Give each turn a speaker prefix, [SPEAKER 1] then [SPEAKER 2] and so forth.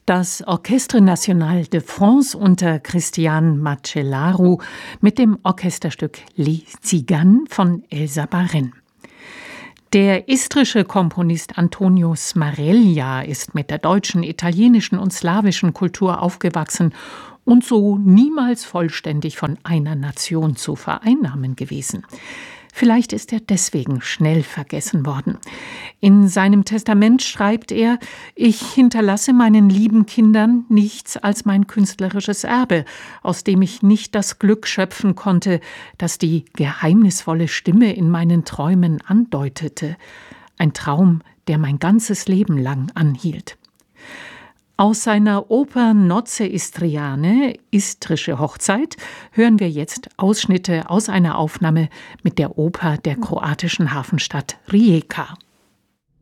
[SPEAKER 1] Das Orchestre National de France unter Christian Macellaro mit dem Orchesterstück Les Tziganes von Elsa Baren. Der istrische Komponist Antonio Smareglia ist mit der deutschen, italienischen und slawischen Kultur aufgewachsen und so niemals vollständig von einer Nation zu vereinnahmen gewesen. Vielleicht ist er deswegen schnell vergessen worden. In seinem Testament schreibt er: Ich hinterlasse meinen lieben Kindern nichts als mein künstlerisches Erbe, aus dem ich nicht das Glück schöpfen konnte, das die geheimnisvolle Stimme in meinen Träumen andeutete. Ein Traum, der mein ganzes Leben lang anhielt. Aus seiner Oper Nozze Istriane, Istrische Hochzeit, hören wir jetzt Ausschnitte aus einer Aufnahme mit der Oper der kroatischen Hafenstadt Rijeka.